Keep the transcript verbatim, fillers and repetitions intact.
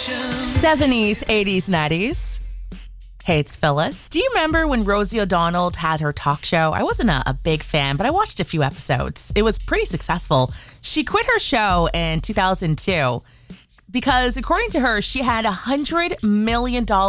seventies, eighties, nineties. Hey, it's Phyllis. Do you remember when Rosie O'Donnell had her talk show? I wasn't a, a big fan, but I watched a few episodes. It was pretty successful. She quit her show in two thousand two because, according to her, she had one hundred million dollars